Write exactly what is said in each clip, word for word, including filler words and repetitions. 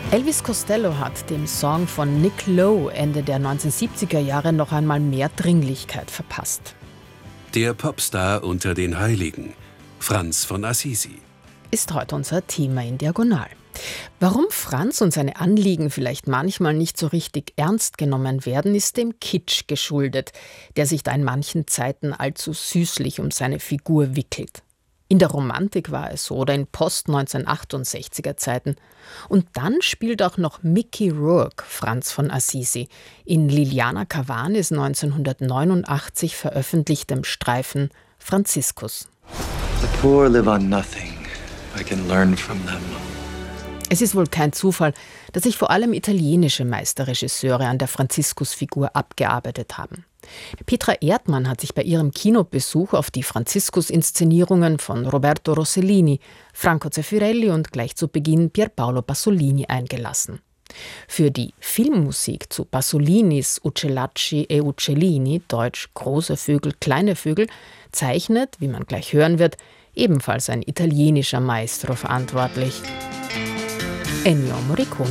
Elvis Costello hat dem Song von Nick Lowe Ende der neunzehnhundertsiebziger Jahre noch einmal mehr Dringlichkeit verpasst. Der Popstar unter den Heiligen, Franz von Assisi, ist heute unser Thema in Diagonal. Warum Franz und seine Anliegen vielleicht manchmal nicht so richtig ernst genommen werden, ist dem Kitsch geschuldet, der sich da in manchen Zeiten allzu süßlich um seine Figur wickelt. In der Romantik war es so oder in Post-neunzehnhundertachtundsechziger Zeiten. Und dann spielt auch noch Mickey Rourke Franz von Assisi in Liliana Cavanis neunzehnhundertneunundachtzig veröffentlichtem Streifen Franziskus. The poor live on nothing. I can learn from them. Es ist wohl kein Zufall, dass sich vor allem italienische Meisterregisseure an der Franziskusfigur abgearbeitet haben. Petra Erdmann hat sich bei ihrem Kinobesuch auf die Franziskus-Inszenierungen von Roberto Rossellini, Franco Zeffirelli und gleich zu Beginn Pierpaolo Pasolini eingelassen. Für die Filmmusik zu Pasolinis Uccellacci e Uccellini, deutsch große Vögel, kleine Vögel, zeichnet, wie man gleich hören wird, ebenfalls ein italienischer Maestro verantwortlich: Ennio Morricone.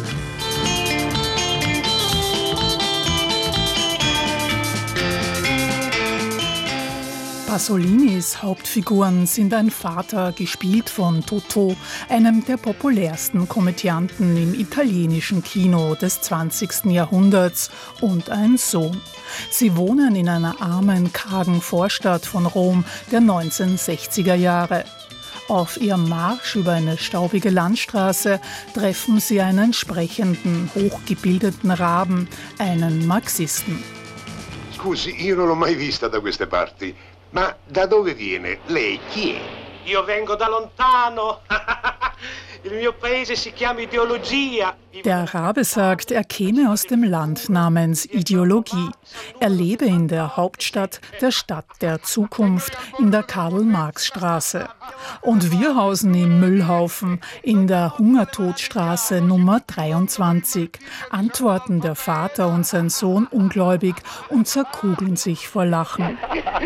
Pasolinis Hauptfiguren sind ein Vater, gespielt von Totò, einem der populärsten Komödianten im italienischen Kino des zwanzigsten Jahrhunderts, und ein Sohn. Sie wohnen in einer armen, kargen Vorstadt von Rom der neunzehnhundertsechziger Jahre. Auf ihrem Marsch über eine staubige Landstraße treffen sie einen sprechenden, hochgebildeten Raben, einen Marxisten. Scusi, io non l'ho mai vista da queste parti. Ma da dove viene? Lei chi è? Io vengo da lontano. Il mio paese si chiama Ideologia. Der Rabe sagt, er käme aus dem Land namens Ideologie. Er lebe in der Hauptstadt, der Stadt der Zukunft, in der Karl-Marx-Straße. Und wir hausen im Müllhaufen, in der Hungertodstraße Nummer dreiundzwanzig, antworten der Vater und sein Sohn ungläubig und zerkugeln sich vor Lachen.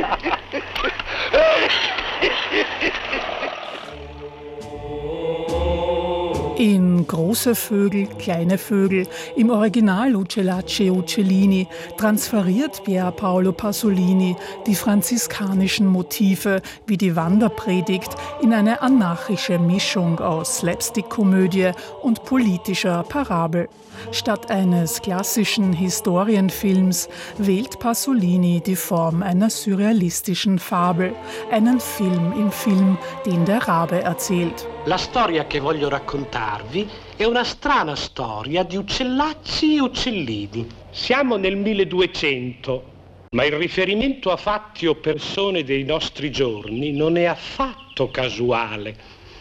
In Große Vögel, kleine Vögel, im Original Uccellacci e Uccellini, transferiert Pierpaolo Pasolini die franziskanischen Motive wie die Wanderpredigt in eine anarchische Mischung aus Slapstick-Komödie und politischer Parabel. Statt eines klassischen Historienfilms wählt Pasolini die Form einer surrealistischen Fabel, einen Film im Film, den der Rabe erzählt. La storia che voglio raccontarvi è una strana storia di Uccellacci e Uccellini. Siamo nel milleduecento, ma il riferimento a fatti o persone dei nostri giorni non è affatto casuale.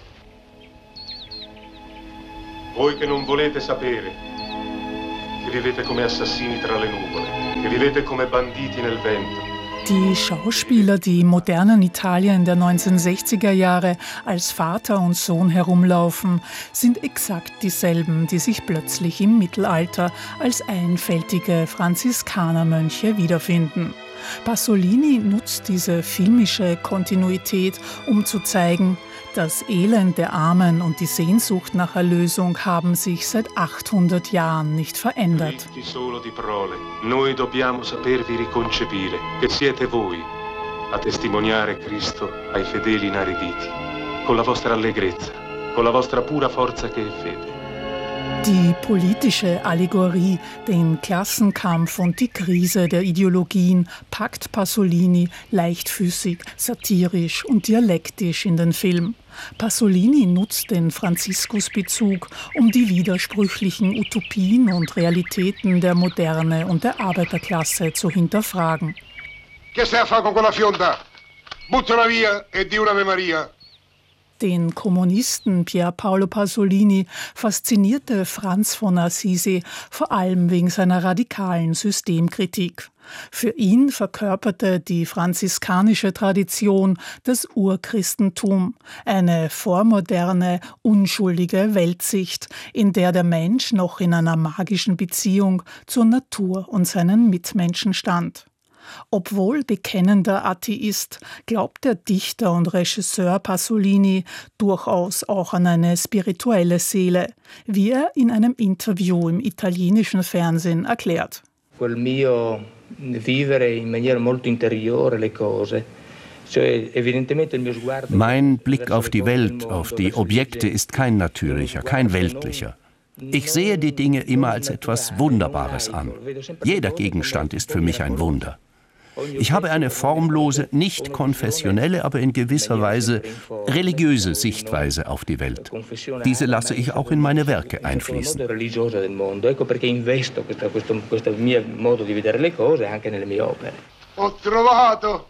Voi che non volete sapere, che vivete come assassini tra le nuvole, che vivete come banditi nel vento. Die Schauspieler, die im modernen Italien der neunzehnhundertsechziger Jahre als Vater und Sohn herumlaufen, sind exakt dieselben, die sich plötzlich im Mittelalter als einfältige Franziskanermönche wiederfinden. Pasolini nutzt diese filmische Kontinuität, um zu zeigen, das Elend der Armen und die Sehnsucht nach Erlösung haben sich seit achthundert Jahren nicht verändert. Solo di parole. Noi dobbiamo sapervi riconcepire, che siete voi a testimoniare Cristo ai fedeli inariditi, con la vostra allegrezza, con la vostra pura forza che è fede. Die politische Allegorie, den Klassenkampf und die Krise der Ideologien packt Pasolini leichtfüßig, satirisch und dialektisch in den Film. Pasolini nutzt den Franziskusbezug, um die widersprüchlichen Utopien und Realitäten der Moderne und der Arbeiterklasse zu hinterfragen. Che stai a fare con quella fionda? Buttala via e di una Ave Maria. Den Kommunisten Pierpaolo Pasolini faszinierte Franz von Assisi vor allem wegen seiner radikalen Systemkritik. Für ihn verkörperte die franziskanische Tradition das Urchristentum, eine vormoderne, unschuldige Weltsicht, in der der Mensch noch in einer magischen Beziehung zur Natur und seinen Mitmenschen stand. Obwohl bekennender Atheist, glaubt der Dichter und Regisseur Pasolini durchaus auch an eine spirituelle Seele, wie er in einem Interview im italienischen Fernsehen erklärt. Quel mio vivere in maniera molto interiore le cose. Mein Blick auf die Welt, auf die Objekte ist kein natürlicher, kein weltlicher. Ich sehe die Dinge immer als etwas Wunderbares an. Jeder Gegenstand ist für mich ein Wunder. Ich habe eine formlose, nicht konfessionelle, aber in gewisser Weise religiöse Sichtweise auf die Welt. Diese lasse ich auch in meine Werke einfließen. Ho trovato!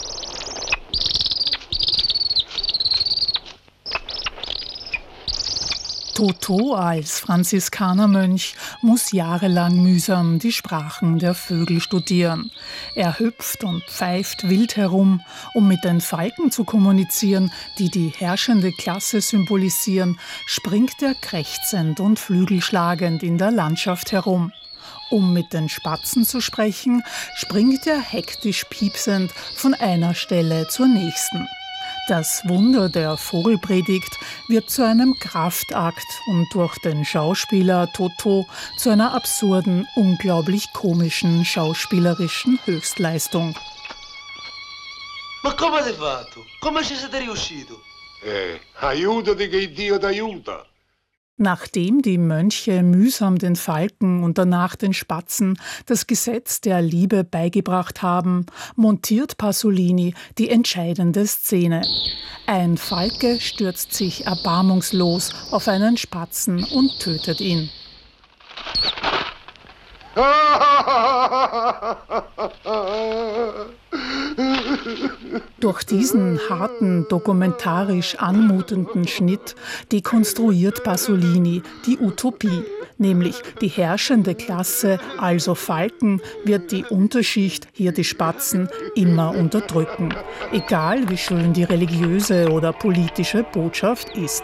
Toto als Franziskanermönch muss jahrelang mühsam die Sprachen der Vögel studieren. Er hüpft und pfeift wild herum, um mit den Falken zu kommunizieren, die die herrschende Klasse symbolisieren, springt er krächzend und flügelschlagend in der Landschaft herum. Um mit den Spatzen zu sprechen, springt er hektisch piepsend von einer Stelle zur nächsten. Das Wunder der Vogelpredigt wird zu einem Kraftakt und durch den Schauspieler Toto zu einer absurden, unglaublich komischen schauspielerischen Höchstleistung. Ma come hai fatto? Come ci siete riuscito? Eh, aiutati che Dio t'aiuta. Nachdem die Mönche mühsam den Falken und danach den Spatzen das Gesetz der Liebe beigebracht haben, montiert Pasolini die entscheidende Szene. Ein Falke stürzt sich erbarmungslos auf einen Spatzen und tötet ihn. Durch diesen harten, dokumentarisch anmutenden Schnitt dekonstruiert Pasolini die Utopie, nämlich die herrschende Klasse, also Falken, wird die Unterschicht, hier die Spatzen, immer unterdrücken, egal wie schön die religiöse oder politische Botschaft ist.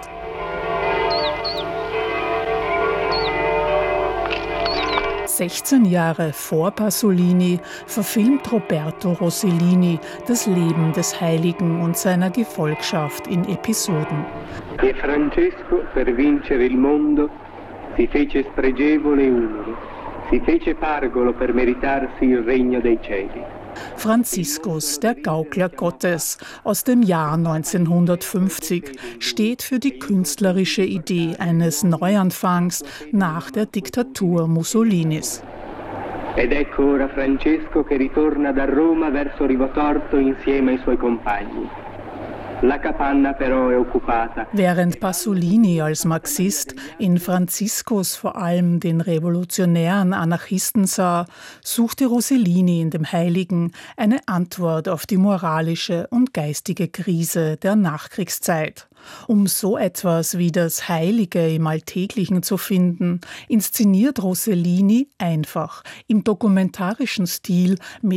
sechzehn Jahre vor Pasolini verfilmt Roberto Rossellini das Leben des Heiligen und seiner Gefolgschaft in Episoden. E Francesco, per vincere il mondo, si fece spregevole e umile, si fece pargolo per meritarsi il regno dei cieli. Franziskus, der Gaukler Gottes, aus dem Jahr neunzehnhundertfünfzig, steht für die künstlerische Idee eines Neuanfangs nach der Diktatur Mussolinis. Ed ecco ora Francesco che ritorna da Roma verso Rivotorto insieme ai suoi compagni. La capanna però è occupata. Während Pasolini als Marxist in Franziskus vor allem den revolutionären Anarchisten sah, suchte Rossellini in dem Heiligen eine Antwort auf die moralische und geistige Krise der Nachkriegszeit. Um so etwas wie das Heilige im Alltäglichen zu finden, inszeniert Rossellini einfach im dokumentarischen Stil mit